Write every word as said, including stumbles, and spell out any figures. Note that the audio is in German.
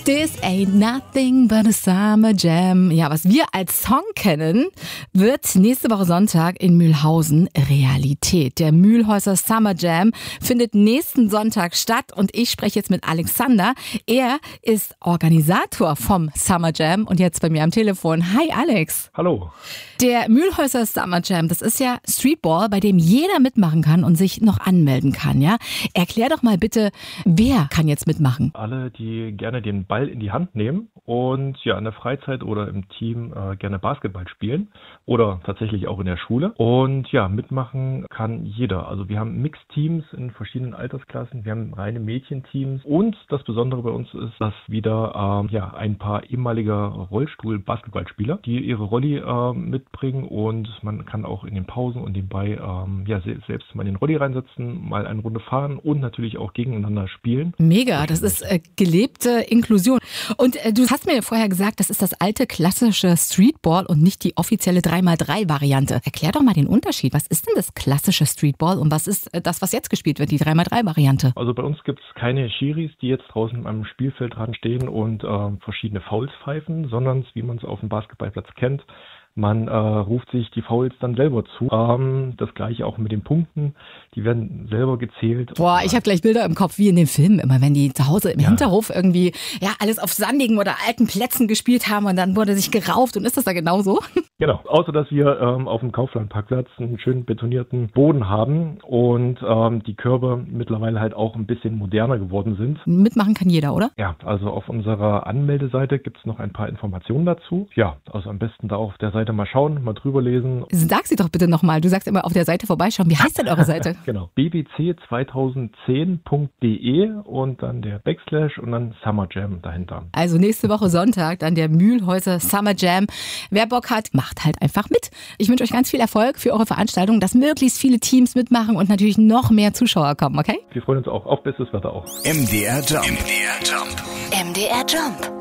This ain't nothing but a summer jam. Ja, was wir als Song kennen, wird nächste Woche Sonntag in Mühlhausen Realität. Der Mühlhäuser Summer Jam findet nächsten Sonntag statt und ich spreche jetzt mit Alexander. Er ist Organisator vom Summer Jam und jetzt bei mir am Telefon. Hi Alex. Hallo. Der Mühlhäuser Summer Jam, das ist ja Streetball, bei dem jeder mitmachen kann und sich noch anmelden kann, ja? Erklär doch mal bitte, wer kann jetzt mitmachen? Alle, die gerne den Ball in die Hand nehmen und ja in der Freizeit oder im Team äh, gerne Basketball spielen oder tatsächlich auch in der Schule. Und ja, mitmachen kann jeder. Also wir haben Mixteams in verschiedenen Altersklassen, wir haben reine Mädchenteams und das Besondere bei uns ist, dass wieder äh, ja ein paar ehemalige Rollstuhl-Basketballspieler, die ihre Rolli äh, mitbringen und man kann auch in den Pausen und nebenbei ähm, ja se- selbst mal in den Rolli reinsetzen, mal eine Runde fahren und natürlich auch gegeneinander spielen. Mega, das ist äh, gelebte Inklusion. Und äh, du hast mir vorher gesagt, das ist das alte klassische Streetball und nicht die offizielle drei mal drei Variante. Erklär doch mal den Unterschied. Was ist denn das klassische Streetball und was ist äh, das, was jetzt gespielt wird, die drei mal drei Variante? Also bei uns gibt es keine Schiris, die jetzt draußen am Spielfeld dran stehen und äh, verschiedene Fouls pfeifen, sondern wie man es auf dem Basketballplatz kennt, man äh, ruft sich die Fouls dann selber zu. Ähm, das gleiche auch mit den Punkten, die werden selber gezählt. Boah, ich habe gleich Bilder im Kopf, wie in den Filmen immer, wenn die zu Hause im Ja. Hinterhof irgendwie ja alles auf sandigen oder alten Plätzen gespielt haben und dann wurde sich gerauft. Und ist das da genauso? Genau, außer dass wir ähm, auf dem Kauflandparkplatz einen schön betonierten Boden haben und ähm, die Körbe mittlerweile halt auch ein bisschen moderner geworden sind. Mitmachen kann jeder, oder? Ja, also auf unserer Anmeldeseite gibt es noch ein paar Informationen dazu. Ja, also am besten da auf der Seite mal schauen, mal drüber lesen. Sag sie doch bitte nochmal. Du sagst immer auf der Seite vorbeischauen. Wie heißt denn eure Seite? Genau, b b c zwanzig zehn punkt d e und dann der Backslash und dann Summer Jam dahinter. Also nächste Woche Sonntag dann der Mühlhäuser Summer Jam. Wer Bock hat, macht halt einfach mit. Ich wünsche euch ganz viel Erfolg für eure Veranstaltung, dass möglichst viele Teams mitmachen und natürlich noch mehr Zuschauer kommen, okay? Wir freuen uns auch auf bestes Wetter auch. M D R Jump. M D R Jump. M D R Jump.